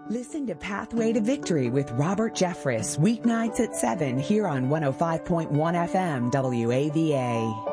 Listen to Pathway to Victory with Robert Jeffress, weeknights at 7 here on 105.1 FM WAVA.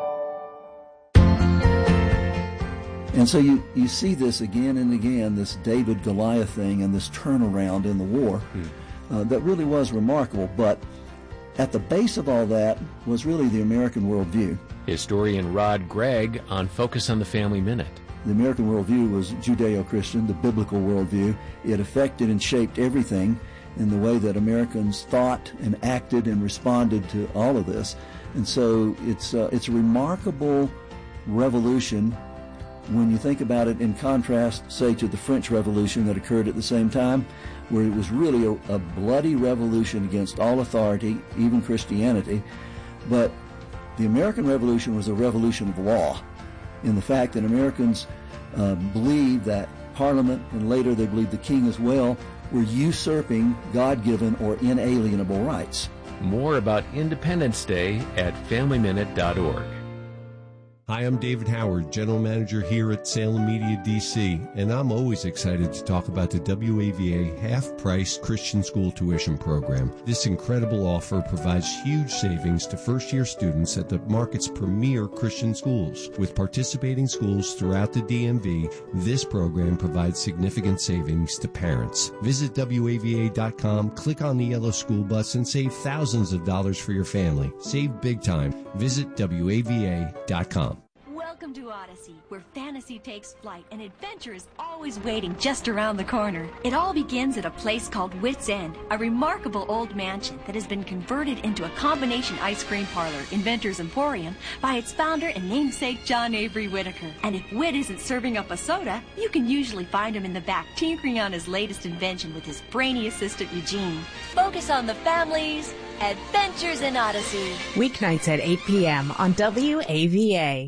And so you see this again and again, this David-Goliath thing and this turnaround in the war that really was remarkable. But at the base of all that was really the American worldview. Historian Rod Gregg on Focus on the Family Minute. The American worldview was Judeo-Christian, the biblical worldview. It affected and shaped everything in the way that Americans thought and acted and responded to all of this. And so it's a remarkable revolution when you think about it in contrast, say, to the French Revolution that occurred at the same time, where it was really a bloody revolution against all authority, even Christianity. But the American Revolution was a revolution of law, in the fact that Americans believed that Parliament, and later they believed the king as well, were usurping God-given or inalienable rights. More about Independence Day at FamilyMinute.org. Hi, I'm David Howard, General Manager here at Salem Media DC, and I'm always excited to talk about the WAVA half-price Christian school tuition program. This incredible offer provides huge savings to first-year students at the market's premier Christian schools. With participating schools throughout the DMV, this program provides significant savings to parents. Visit WAVA.com, click on the yellow school bus, and save thousands of dollars for your family. Save big time. Visit WAVA.com. Welcome to Odyssey, where fantasy takes flight and adventure is always waiting just around the corner. It all begins at a place called Wits End, a remarkable old mansion that has been converted into a combination ice cream parlor, Inventor's Emporium, by its founder and namesake John Avery Whitaker. And if Whit isn't serving up a soda, you can usually find him in the back tinkering on his latest invention with his brainy assistant Eugene. Focus on the family's adventures in Odyssey. Weeknights at 8 p.m. on WAVA.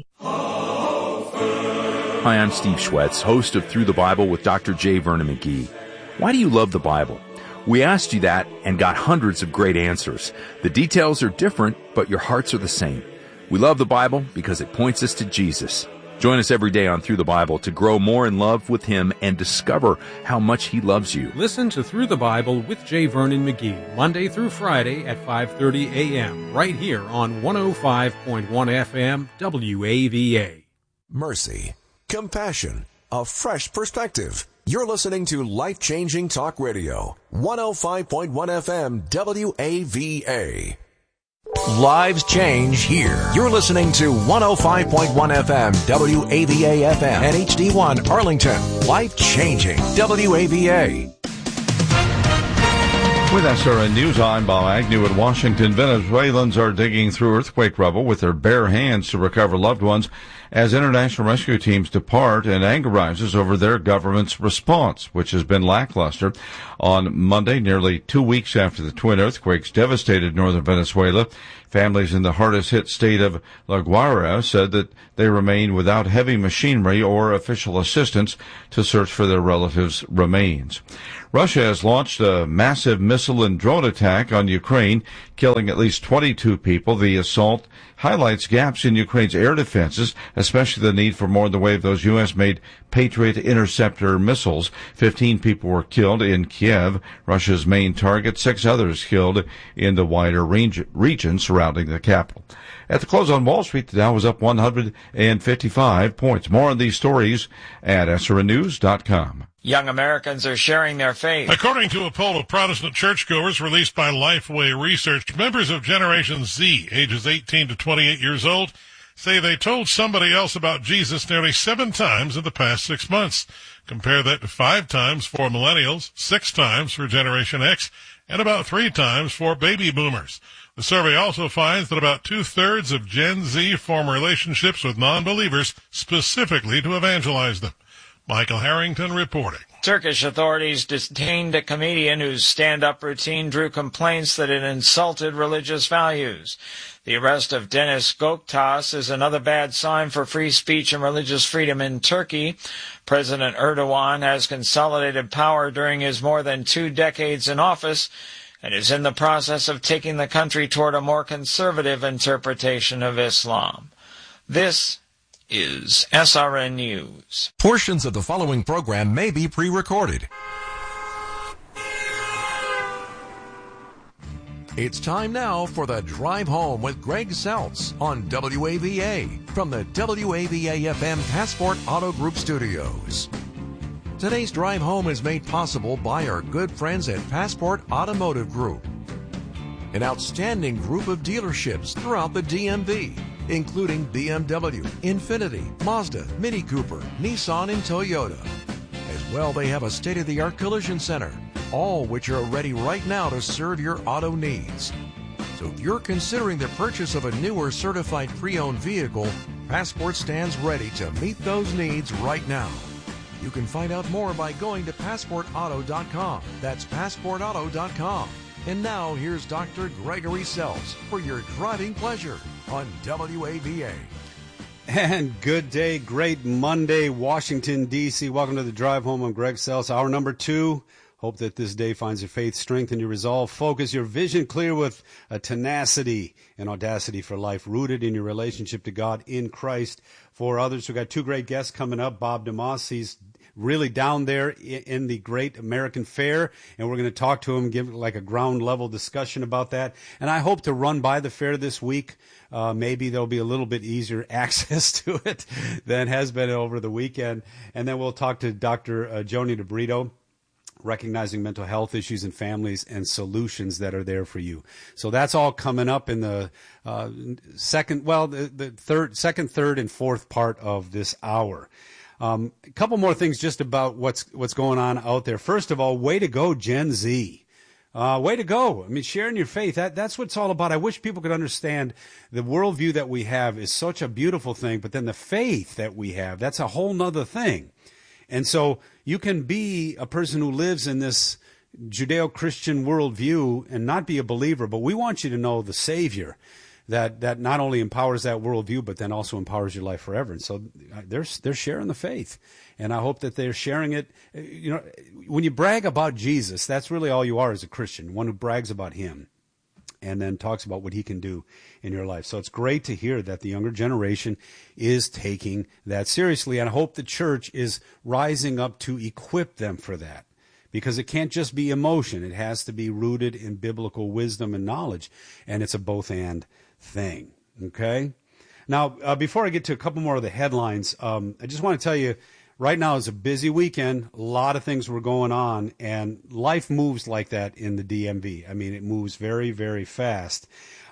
Hi, I'm Steve Schwetz, host of Through the Bible with Dr. J. Vernon McGee. Why do you love the Bible? We asked you that and got hundreds of great answers. The details are different, but your hearts are the same. We love the Bible because it points us to Jesus. Join us every day on Through the Bible to grow more in love with Him and discover how much He loves you. Listen to Through the Bible with J. Vernon McGee, Monday through Friday at 5:30 a.m., right here on 105.1 FM WAVA. Mercy, compassion, a fresh perspective. You're listening to Life-Changing Talk Radio, 105.1 FM WAVA. Lives change here. You're listening to 105.1 FM WAVA FM and HD1 Arlington. Life-changing WAVA. With SRN News, I'm Bob Agnew in Washington. Venezuelans are digging through earthquake rubble with their bare hands to recover loved ones as international rescue teams depart, and anger rises over their government's response, which has been lackluster. On Monday, nearly 2 weeks after the twin earthquakes devastated northern Venezuela, families in the hardest-hit state of La Guaira said that they remain without heavy machinery or official assistance to search for their relatives' remains. Russia has launched a massive missile and drone attack on Ukraine, killing at least 22 people. The assault highlights gaps in Ukraine's air defenses, especially the need for more in the way of those U.S.-made Patriot interceptor missiles. 15 people were killed in Kiev, Russia's main target. 6 others killed in the wider region surrounding the capital. At the close on Wall Street, the Dow was up 155 points. More on these stories at srnnews.com. Young Americans are sharing their faith. According to a poll of Protestant churchgoers released by Lifeway Research, members of Generation Z, ages 18 to 28 years old, say they told somebody else about Jesus nearly 7 times in the past 6 months. Compare that to 5 times for millennials, 6 times for Generation X, and about 3 times for baby boomers. The survey also finds that about 2/3 of Gen Z form relationships with non-believers specifically to evangelize them. Michael Harrington reporting. Turkish authorities detained a comedian whose stand-up routine drew complaints that it insulted religious values. The arrest of Deniz Göktaş is another bad sign for free speech and religious freedom in Turkey. President Erdogan has consolidated power during his more than 2 decades in office and is in the process of taking the country toward a more conservative interpretation of Islam. This is SRN News. Portions of the following program may be pre-recorded. It's time now for the Drive Home with Greg Seltz on WAVA from the WAVA-FM Passport Auto Group studios. Today's Drive Home is made possible by our good friends at Passport Automotive Group, an outstanding group of dealerships throughout the DMV, including BMW, Infiniti, Mazda, Mini Cooper, Nissan, and Toyota. As well, they have a state-of-the-art collision center, all which are ready right now to serve your auto needs. So if you're considering the purchase of a new or certified pre-owned vehicle, Passport stands ready to meet those needs right now. You can find out more by going to PassportAuto.com. That's PassportAuto.com. And now here's Dr. Gregory Seltz for your driving pleasure on WAVA. And good day, great Monday, Washington, D.C. Welcome to the Drive Home. I'm Greg Seltz. Hour number 2. Hope that this day finds your faith, strength, and your resolve. Focus your vision clear with a tenacity and audacity for life, rooted in your relationship to God in Christ. For others, we've got 2 great guests coming up. Bob DeMoss, he's really down there in the Great American Fair, and we're going to talk to him, give like a ground level discussion about that. And I hope to run by the fair this week. Maybe there'll be a little bit easier access to it than has been over the weekend. And then we'll talk to Dr. Joni DeBrito, recognizing mental health issues in families and solutions that are there for you. So that's all coming up in the second, third, and fourth part of this hour. A couple more things just about what's going on out there. First of all, way to go, Gen Z. Way to go. I mean, sharing your faith, that's what it's all about. I wish people could understand the worldview that we have is such a beautiful thing, but then the faith that we have, that's a whole nother thing. And so you can be a person who lives in this Judeo-Christian worldview and not be a believer, but we want you to know the Savior that not only empowers that worldview, but then also empowers your life forever. And so they're sharing the faith. And I hope that they're sharing it. You know, when you brag about Jesus, that's really all you are as a Christian, one who brags about him and then talks about what he can do in your life. So it's great to hear that the younger generation is taking that seriously. And I hope the church is rising up to equip them for that. Because it can't just be emotion. It has to be rooted in biblical wisdom and knowledge. And it's a both-and thing. Okay? Now, before I get to a couple more of the headlines, I just want to tell you, right now is a busy weekend. A lot of things were going on. And life moves like that in the DMV. I mean, it moves very, very fast.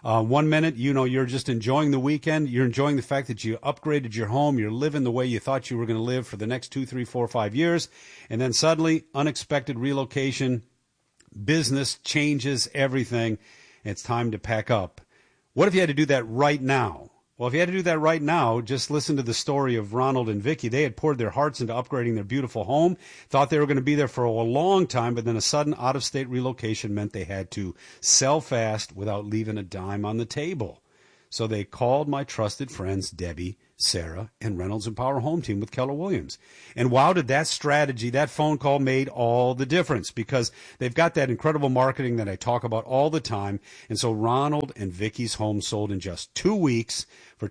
1 minute, you're just enjoying the weekend. You're enjoying the fact that you upgraded your home. You're living the way you thought you were going to live for the next 2, 3, 4, 5 years. And then suddenly, unexpected relocation, business changes everything. It's time to pack up. What if you had to do that right now? Well, if you had to do that right now, just listen to the story of Ronald and Vicky. They had poured their hearts into upgrading their beautiful home, thought they were going to be there for a long time, but then a sudden out-of-state relocation meant they had to sell fast without leaving a dime on the table. So they called my trusted friends, Debbie, Sarah, and Reynolds and Power Home Team with Keller Williams. And wow, did that strategy, that phone call made all the difference, because they've got that incredible marketing that I talk about all the time. And so Ronald and Vicky's home sold in just 2 weeks for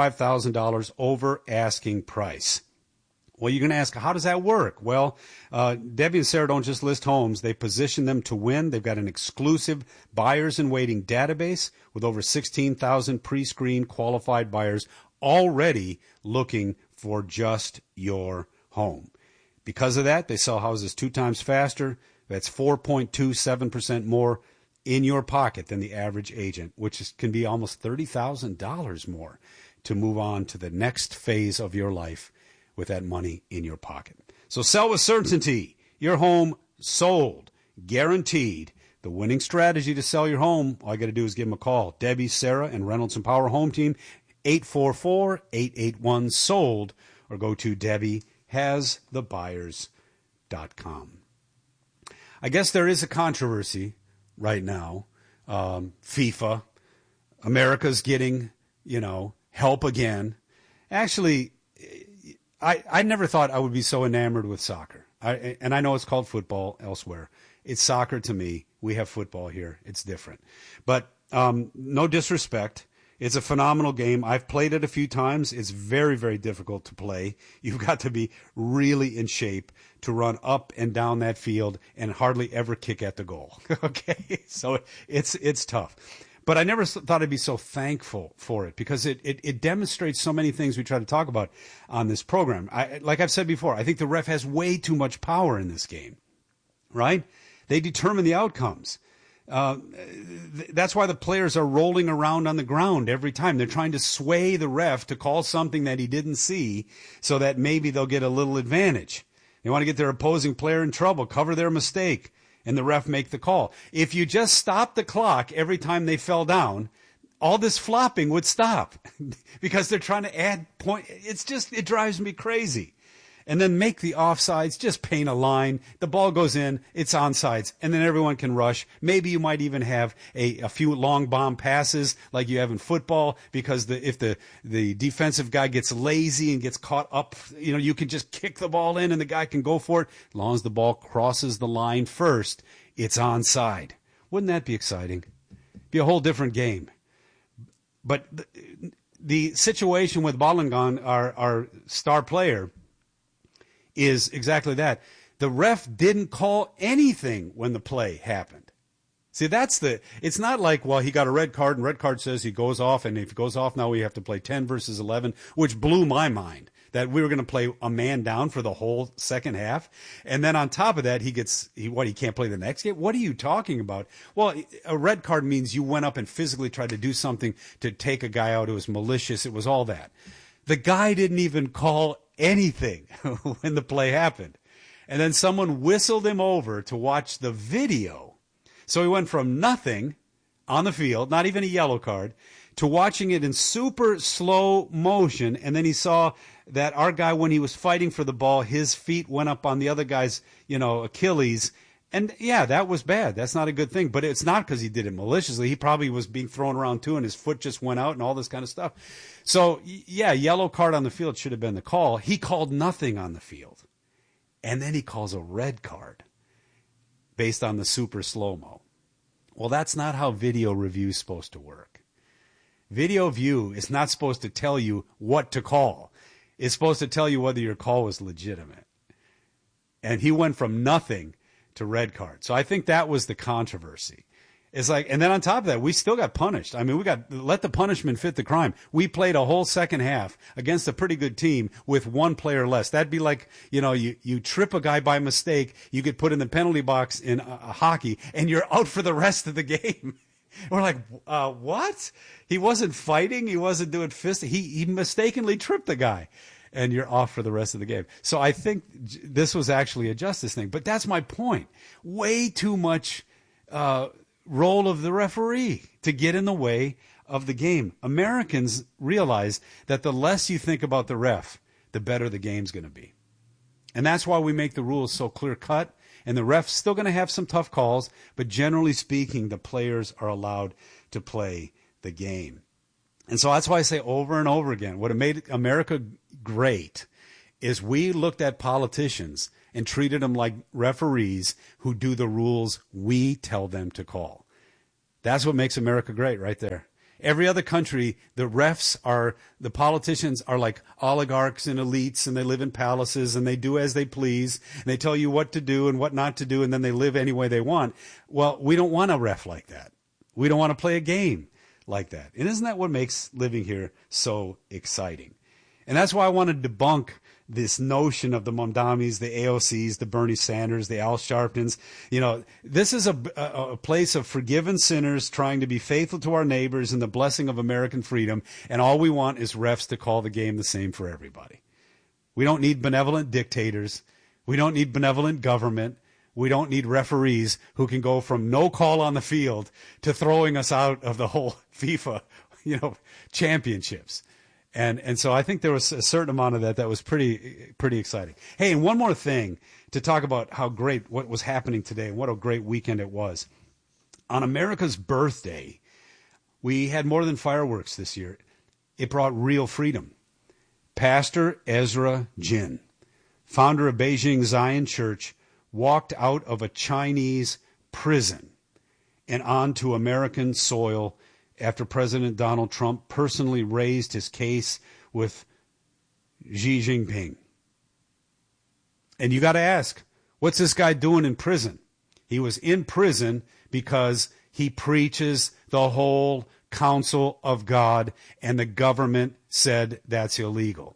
$25,000 over asking price. Well, you're going to ask, how does that work? Well, Debbie and Sarah don't just list homes. They position them to win. They've got an exclusive buyers in waiting database with over 16,000 pre-screened qualified buyers already looking for just your home. Because of that, they sell houses 2 times faster. That's 4.27% more in your pocket than the average agent, which can be almost $30,000 more to move on to the next phase of your life with that money in your pocket. So sell with certainty. Your home sold, guaranteed. The winning strategy to sell your home, all you got to do is give them a call. Debbie, Sarah, and Reynolds and Power Home Team, 844-881-SOLD, or go to DebbieHasTheBuyers.com. I guess there is a controversy right now. FIFA, America's getting, help again. Actually, I never thought I would be so enamored with soccer. And I know it's called football elsewhere. It's soccer to me. We have football here. It's different. But no disrespect. It's a phenomenal game. I've played it a few times. It's very, very difficult to play. You've got to be really in shape to run up and down that field and hardly ever kick at the goal. Okay? So it's tough. But I never thought I'd be so thankful for it because it demonstrates so many things we try to talk about on this program. Like I've said before, I think the ref has way too much power in this game, right? They determine the outcomes. That's why the players are rolling around on the ground every time. They're trying to sway the ref to call something that he didn't see so that maybe they'll get a little advantage. They want to get their opposing player in trouble, cover their mistake, and the ref make the call. If you just stop the clock every time they fell down, all this flopping would stop because they're trying to add point. It drives me crazy. And then make the offsides, just paint a line. The ball goes in, it's onside, and then everyone can rush. Maybe you might even have a few long bomb passes like you have in football because if the defensive guy gets lazy and gets caught up, you can just kick the ball in and the guy can go for it. As long as the ball crosses the line first, it's onside. Wouldn't that be exciting? Be a whole different game. But the situation with Balogun, our star player, is exactly that. The ref didn't call anything when the play happened. See, it's not like, well, he got a red card and red card says he goes off, and if he goes off now we have to play 10 versus 11, which blew my mind that we were going to play a man down for the whole second half. And then on top of that, he can't play the next game? What are you talking about? Well, a red card means you went up and physically tried to do something to take a guy out. It was malicious. It was all that. The guy didn't even call anything when the play happened. And then someone whistled him over to watch the video. So he went from nothing on the field, not even a yellow card, to watching it in super slow motion. And then he saw that our guy, when he was fighting for the ball, his feet went up on the other guy's, Achilles. And yeah, that was bad. That's not a good thing. But it's not because he did it maliciously. He probably was being thrown around too, and his foot just went out and all this kind of stuff. So yeah, yellow card on the field should have been the call. He called nothing on the field. And then he calls a red card based on the super slow-mo. Well, that's not how video review is supposed to work. Video view is not supposed to tell you what to call. It's supposed to tell you whether your call was legitimate. And he went from nothing to red card. So I think that was the controversy. It's like, and then on top of that, we still got punished. I mean, let the punishment fit the crime. We played a whole second half against a pretty good team with one player less. That'd be like, you trip a guy by mistake, you get put in the penalty box in hockey, and you're out for the rest of the game. We're like, what? He wasn't fighting. He wasn't doing fist. He mistakenly tripped the guy. And you're off for the rest of the game. So I think this was actually a justice thing. But that's my point. Way too much role of the referee to get in the way of the game. Americans realize that the less you think about the ref, the better the game's going to be. And that's why we make the rules so clear-cut. And the ref's still going to have some tough calls. But generally speaking, the players are allowed to play the game. And so that's why I say over and over again, what made America great is we looked at politicians and treated them like referees who do the rules we tell them to call. That's what makes America great right there. Every other country, the politicians are like oligarchs and elites, and they live in palaces, and they do as they please, and they tell you what to do and what not to do, and then they live any way they want. Well, we don't want a ref like that. We don't want to play a game like that. And isn't that what makes living here so exciting? And that's why I want to debunk this notion of the Mondamis, the AOCs, the Bernie Sanders, the Al Sharptons. This is a place of forgiven sinners trying to be faithful to our neighbors and the blessing of American freedom. And all we want is refs to call the game the same for everybody. We don't need benevolent dictators. We don't need benevolent government. We don't need referees who can go from no call on the field to throwing us out of the whole FIFA, championships. And so I think there was a certain amount of that was pretty exciting. Hey, and one more thing to talk about how great what was happening today and what a great weekend it was. On America's birthday, we had more than fireworks this year. It brought real freedom. Pastor Ezra Jin, founder of Beijing Zion Church, walked out of a Chinese prison and onto American soil after President Donald Trump personally raised his case with Xi Jinping. And you got to ask, what's this guy doing in prison? He was in prison because he preaches the whole counsel of God, and the government said that's illegal.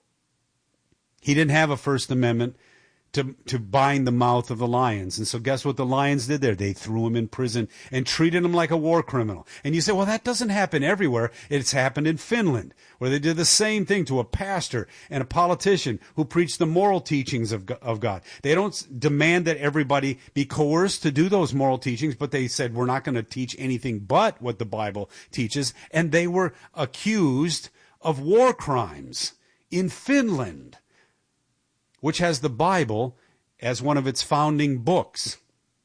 He didn't have a First Amendment to bind the mouth of the lions. And so guess what the lions did there? They threw him in prison and treated him like a war criminal. And you say, well, that doesn't happen everywhere. It's happened in Finland, where they did the same thing to a pastor and a politician who preached the moral teachings of God. They don't demand that everybody be coerced to do those moral teachings, but they said, we're not going to teach anything but what the Bible teaches. And they were accused of war crimes in Finland, which has the Bible as one of its founding books.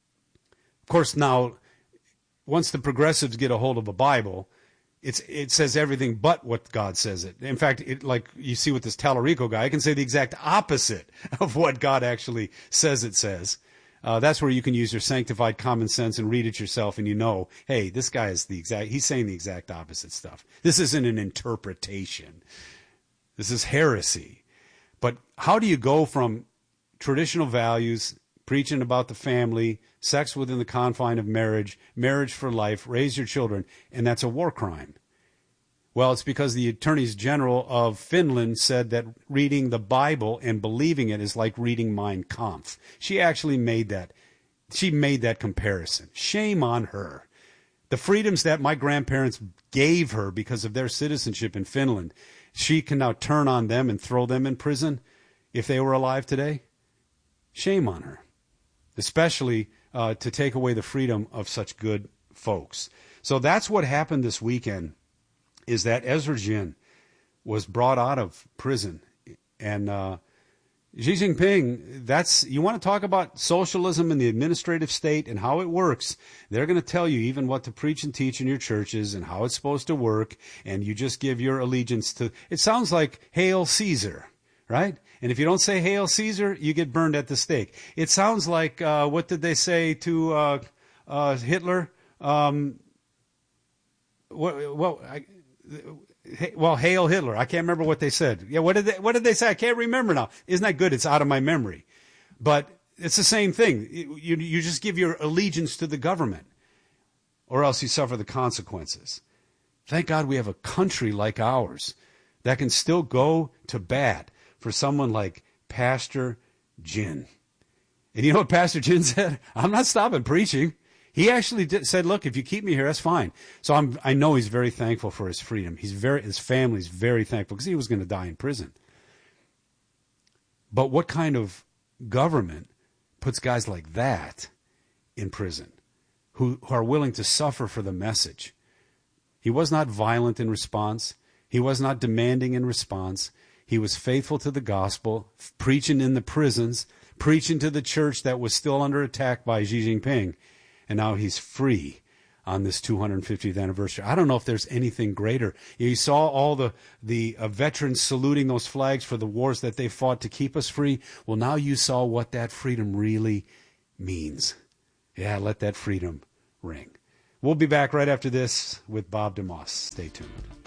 Of course, now, once the progressives get a hold of a Bible, it says everything but what God says it. In fact, like you see with this Tallarico guy, I can say the exact opposite of what God actually says it says. That's where you can use your sanctified common sense and read it yourself, and you know, hey, this guy is he's saying the exact opposite stuff. This isn't an interpretation. This is heresy. But how do you go from traditional values, preaching about the family, sex within the confine of marriage, marriage for life, raise your children, and that's a war crime? Well, it's because the attorneys general of Finland said that reading the Bible and believing it is like reading Mein Kampf. She actually made that. She made that comparison. Shame on her. The freedoms that my grandparents gave her because of their citizenship in Finland, she can now turn on them and throw them in prison if they were alive today. Shame on her, especially to take away the freedom of such good folks. So that's what happened this weekend, is that Ezra Jin was brought out of prison. And Xi Jinping, you want to talk about socialism and the administrative state and how it works. They're going to tell you even what to preach and teach in your churches and how it's supposed to work. And you just give your allegiance to, it sounds like Hail Caesar, right? And if you don't say Hail Caesar, you get burned at the stake. It sounds like, what did they say to Hitler? Well, Hail Hitler. I can't remember what they said. Yeah, what did they say? I can't remember now. Isn't that good? It's out of my memory. But it's the same thing. You just give your allegiance to the government, or else you suffer the consequences. Thank God we have a country like ours that can still go to bat for someone like Pastor Jin. And you know what Pastor Jin said? I'm not stopping preaching. He actually said, look, if you keep me here, that's fine. So I know he's very thankful for his freedom. His family's very thankful because he was going to die in prison. But what kind of government puts guys like that in prison who are willing to suffer for the message? He was not violent in response. He was not demanding in response. He was faithful to the gospel, preaching in the prisons, preaching to the church that was still under attack by Xi Jinping. And now he's free on this 250th anniversary. I don't know if there's anything greater. You saw all the veterans saluting those flags for the wars that they fought to keep us free. Well, now you saw what that freedom really means. Yeah, let that freedom ring. We'll be back right after this with Bob DeMoss. Stay tuned.